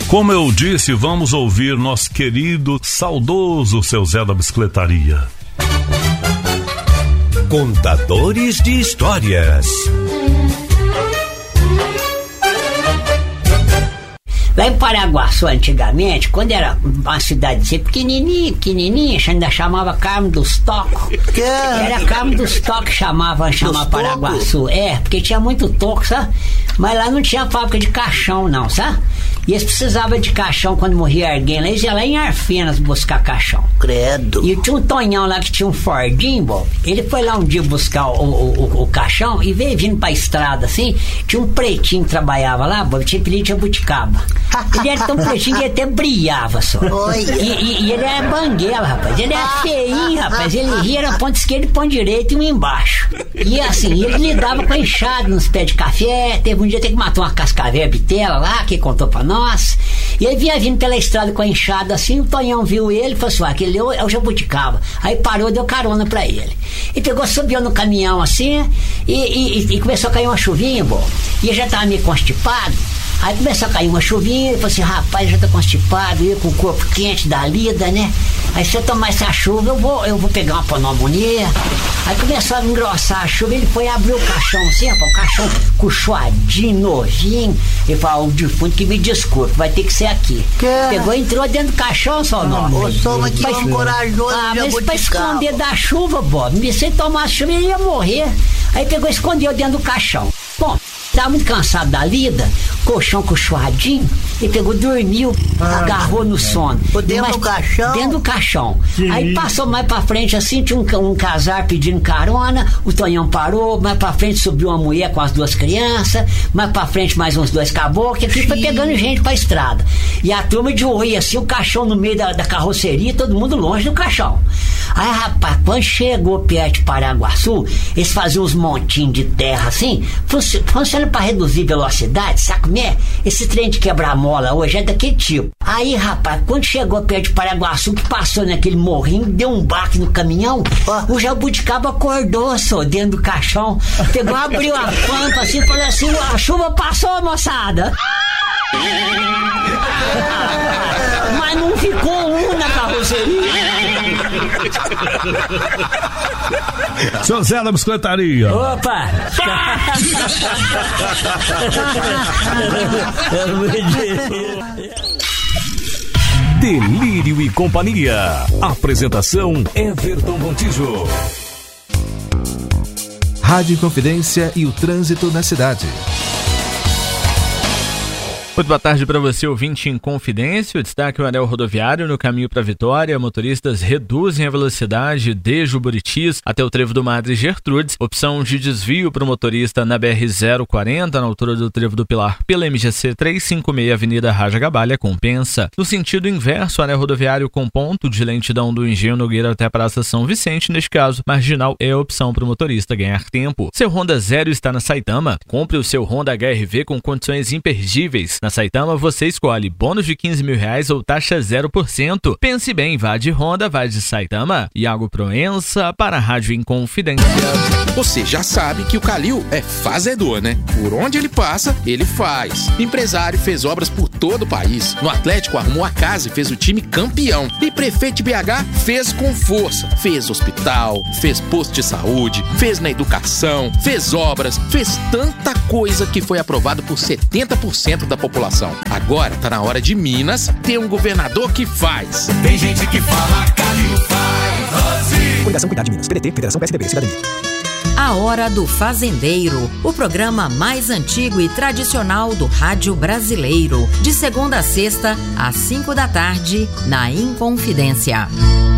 Como eu disse, vamos ouvir nosso querido, saudoso seu Zé da Bicicletaria. Contadores de histórias. Lá em Paraguaçu, antigamente, quando era uma cidadezinha pequenininha, ainda chamava Carmo dos Tocos. Era Carmo dos Tocos chamava Paraguaçu. Porque tinha muito toco, sabe? Mas lá não tinha fábrica de caixão, não, sabe? E eles precisavam de caixão quando morria alguém lá. Eles iam lá em Arfenas buscar caixão. Credo. E tinha um Tonhão lá que tinha um Fordinho, bom. Ele foi lá um dia buscar o caixão e veio vindo pra estrada, assim. Tinha um pretinho que trabalhava lá, bom. Tinha apelido de Jabuticaba. Ele era tão pretinho que ele até brilhava só. E ele era banguela, rapaz. Ele era feinho, rapaz. Ele ria na ponta esquerda e ponta direita e um embaixo. E assim, ele lidava com a enxada nos pés de café. Teve um dia que matou uma cascavel bitela lá, que contou pra nós. E ele vinha vindo pela estrada com a enxada assim, o Tonhão viu ele e falou assim: aquele é o Jabuticaba. Aí parou, deu carona pra ele. E pegou, subiu no caminhão assim e começou a cair uma chuvinha, bom. E ele já tava meio constipado. Aí começou a cair uma chuvinha, ele falou assim: rapaz, já tá constipado, eu com o corpo quente da lida, né? Aí se eu tomar essa chuva, eu vou pegar uma pneumonia. Aí começou a engrossar a chuva, ele foi abrir o caixão assim, rapaz, o caixão cochoadinho, novinho. Ele falou: o defunto que me desculpe, vai ter que ser aqui. Pegou e entrou dentro do caixão, só não. Toma aqui, um corajoso. Mas pra esconder da chuva, Bob, se ele tomasse chuva, ele ia morrer. Aí pegou e escondeu dentro do caixão. Bom, tava muito cansado da lida, colchão cochoadinho, ele pegou, dormiu, agarrou no sono. Dentro do caixão? Dentro do caixão. Aí passou mais pra frente assim, tinha um casar pedindo carona, o Tonhão parou, mais pra frente subiu uma mulher com as duas crianças, mais pra frente mais uns dois caboclos, aqui foi pegando gente pra estrada. E a turma de oi, assim, o caixão no meio da carroceria, todo mundo longe do caixão. Aí, rapaz, quando chegou perto de Paraguaçu, eles faziam uns montinhos de terra assim, funciona pra reduzir velocidade, sabe como é? Esse trem de quebrar mola hoje é daquele tipo. Aí, rapaz, quando chegou perto de Paraguaçu, que passou naquele morrinho, deu um baque no caminhão, o Jabuticaba acordou, só dentro do caixão, pegou, abriu a pampa assim, falou assim: a chuva passou, moçada. Mas não ficou um na carroceria. Seu Zé da Bicicletaria. Opa! Delírio e Companhia. Apresentação: Everton Montijo. Rádio Inconfidência e o trânsito na cidade. Muito boa tarde para você, ouvinte em Confidência. O destaque: o anel rodoviário no caminho para Vitória. Motoristas reduzem a velocidade de Juburitis até o trevo do Madre Gertrudes. Opção de desvio para o motorista na BR-040, na altura do trevo do Pilar, pela MGC 356, Avenida Raja Gabalha, compensa. No sentido inverso, o anel rodoviário com ponto de lentidão do Engenho Nogueira até a Praça São Vicente. Neste caso, marginal é a opção para o motorista ganhar tempo. Seu Honda Zero está na Saitama. Compre o seu Honda HR-V com condições imperdíveis. Na Saitama você escolhe bônus de R$15 mil ou taxa 0%. Pense bem, vá de Honda, vá de Saitama. Iago Proença para a Rádio Inconfidência. Você já sabe que o Calil é fazedor, né? Por onde ele passa, ele faz. Empresário, fez obras por todo o país. No Atlético arrumou a casa e fez o time campeão. E prefeito de BH fez com força. Fez hospital, fez posto de saúde, fez na educação, fez obras, fez tanta coisa que foi aprovado por 70% da população. Agora tá na hora de Minas ter um governador que faz. Tem gente que fala, Calil faz. Fundação Cuidar de Minas, PDT, Federação PSDB, Cidadania. A Hora do Fazendeiro, o programa mais antigo e tradicional do rádio brasileiro. De segunda a sexta, às 5 da tarde, na Inconfidência.